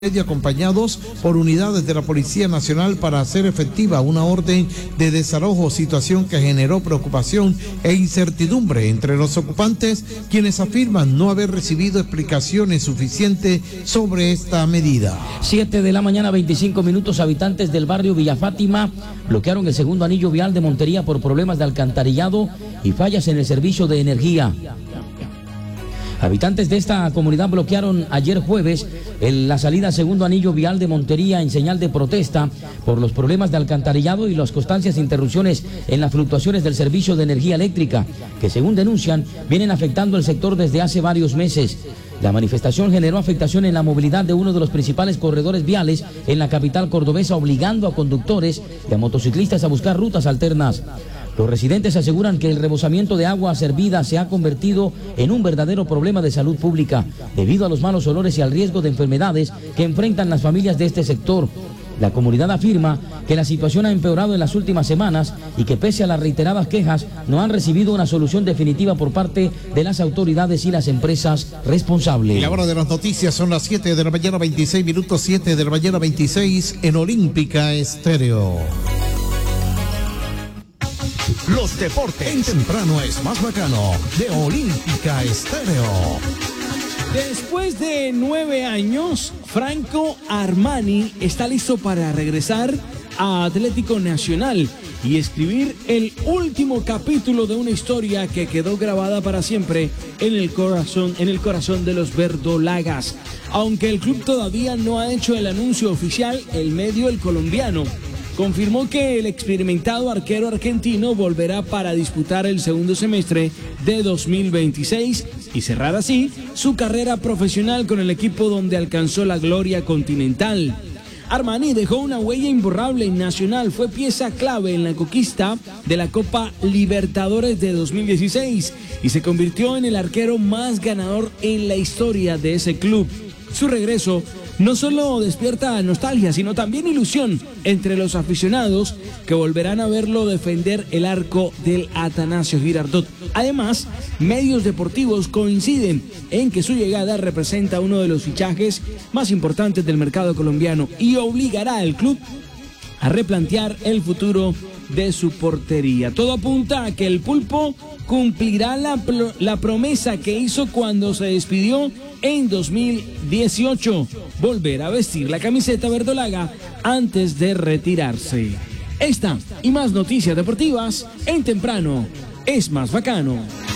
y acompañados por unidades de la Policía Nacional para hacer efectiva una orden de desalojo, situación que generó preocupación e incertidumbre entre los ocupantes, quienes afirman no haber recibido explicaciones suficientes sobre esta medida. 7 de la mañana, 25 minutos, habitantes del barrio Villa Fátima bloquearon el segundo anillo vial de Montería por problemas de alcantarillado y fallas en el servicio de energía. Habitantes de esta comunidad bloquearon ayer jueves la salida al segundo anillo vial de Montería en señal de protesta por los problemas de alcantarillado y las constantes interrupciones en las fluctuaciones del servicio de energía eléctrica, que según denuncian vienen afectando el sector desde hace varios meses. La manifestación generó afectación en la movilidad de uno de los principales corredores viales en la capital cordobesa, obligando a conductores y a motociclistas a buscar rutas alternas. Los residentes aseguran que el rebosamiento de agua servida se ha convertido en un verdadero problema de salud pública, debido a los malos olores y al riesgo de enfermedades que enfrentan las familias de este sector. La comunidad afirma que la situación ha empeorado en las últimas semanas y que pese a las reiteradas quejas no han recibido una solución definitiva por parte de las autoridades y las empresas responsables. Y la hora de las noticias son las 7 de la mañana, 26 minutos, 7 de la mañana, 26 en Olímpica Estéreo. Los deportes en temprano es más bacano de Olímpica Estéreo. Después de 9 años, Franco Armani está listo para regresar a Atlético Nacional y escribir el último capítulo de una historia que quedó grabada para siempre en el corazón de los verdolagas. Aunque el club todavía no ha hecho el anuncio oficial, el medio El Colombiano confirmó que el experimentado arquero argentino volverá para disputar el segundo semestre de 2026 y cerrar así su carrera profesional con el equipo donde alcanzó la gloria continental. Armani dejó una huella imborrable en Nacional, fue pieza clave en la conquista de la Copa Libertadores de 2016 y se convirtió en el arquero más ganador en la historia de ese club. Su regreso no solo despierta nostalgia, sino también ilusión entre los aficionados que volverán a verlo defender el arco del Atanasio Girardot. Además, medios deportivos coinciden en que su llegada representa uno de los fichajes más importantes del mercado colombiano y obligará al club a replantear el futuro de su portería. Todo apunta a que el Pulpo cumplirá la promesa que hizo cuando se despidió en 2018, volver a vestir la camiseta verdolaga antes de retirarse. Esta y más noticias deportivas en Temprano es más bacano.